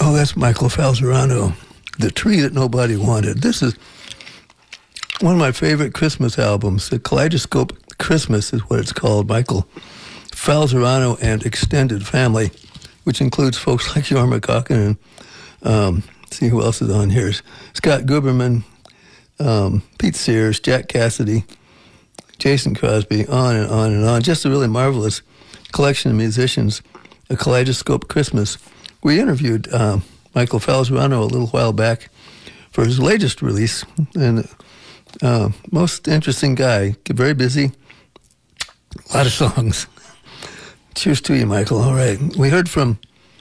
Oh, that's Michael Falzerano, The Tree That Nobody Wanted. This is one of my favorite Christmas albums. The Kaleidoscope Christmas is what it's called. Michael Falzerano and Extended Family, which includes folks like Jorma Kaukonen and see who else is on here. Scott Guberman, Pete Sears, Jack Cassidy, Jason Crosby, on and on and on. Just a really marvelous collection of musicians. A Kaleidoscope Christmas. We interviewed Michael Falzerano a little while back for his latest release, and most interesting guy, very busy, a lot of songs. Cheers to you, Michael. All right. We heard from,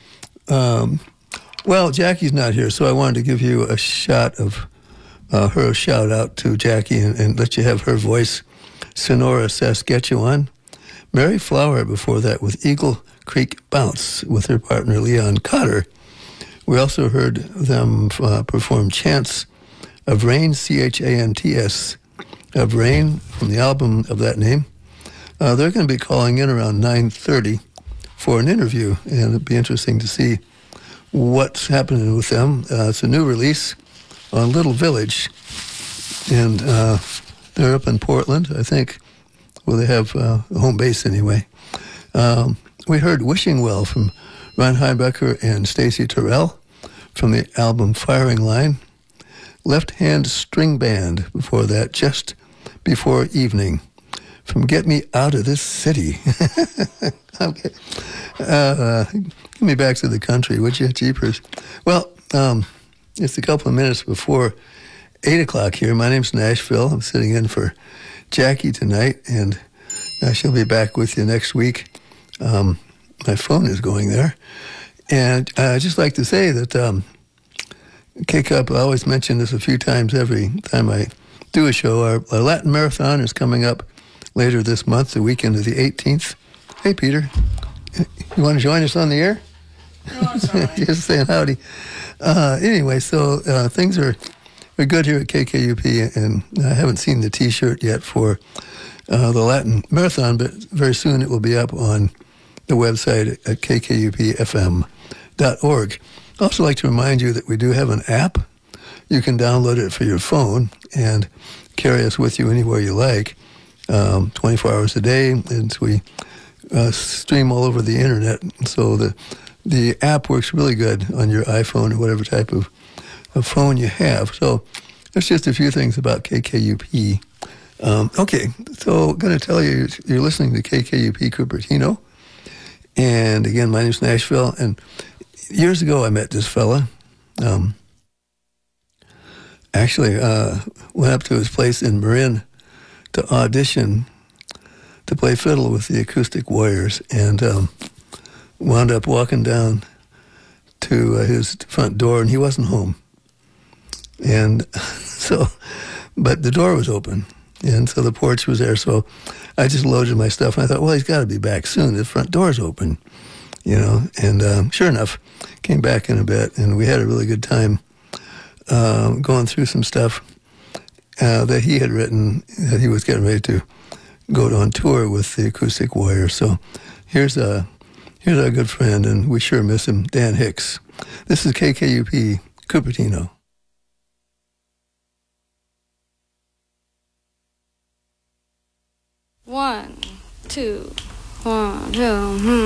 well, Jackie's not here, so I wanted to give you a shot of her, a shout out to Jackie and let you have her voice. Sonora, Saskatchewan. Mary Flower before that with Eagle Creek Bounce with her partner Leon Cotter. We also heard them perform Chants of Rain, Chants of Rain, from the album of that name. They're going to be calling in around 9:30 for an interview, and it'll be interesting to see what's happening with them. It's a new release on Little Village, and they're up in Portland, I think, where they have a home base anyway. We heard Wishing Well from Ron Heibecker and Stacey Terrell from the album Firing Line. Left Hand String Band before that, Just Before Evening, from Get Me Out of This City. Okay. Give me back to the country, would you, jeepers? Well, it's a couple of minutes before 8 o'clock here. My name's Nashville. I'm sitting in for Jackie tonight, and she'll be back with you next week. My phone is going there. And I'd just like to say that K-Cup, I always mention this a few times every time I do a show. Our Latin Marathon is coming up later this month, the weekend of the 18th. Hey, Peter, you want to join us on the air? No, it's all right. Just saying howdy. Anyway, so things are good here at KKUP, and I haven't seen the T-shirt yet for the Latin Marathon, but very soon it will be up on the website at kkupfm.org. I'd also like to remind you that we do have an app. You can download it for your phone and carry us with you anywhere you like, 24 hours a day, and we stream all over the internet. So the app works really good on your iPhone or whatever type of phone you have. So there's just a few things about KKUP. Okay, so I'm going to tell you, you're listening to KKUP Cupertino. And again, my name's Nashville. And years ago, I met this fella. Actually, went up to his place in Marin to audition to play fiddle with the Acoustic Warriors, and wound up walking down to his front door, and he wasn't home. And so, but the door was open, and so the porch was there. So I just loaded my stuff, and I thought, well, he's got to be back soon. The front door's open, you know. And sure enough, came back in a bit, and we had a really good time going through some stuff that he had written, that he was getting ready to go on tour with the Acoustic Warriors. So here's our good friend, and we sure miss him, Dan Hicks. This is KKUP Cupertino. One, two, one, two.